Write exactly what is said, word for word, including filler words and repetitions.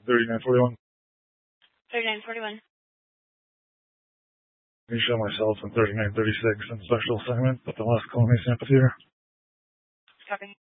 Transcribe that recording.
thirty-nine forty-one. thirty-nine forty-one. Can you show myself in thirty-nine thirty-six in special assignment at the Las Colones Amphitheater? Copy.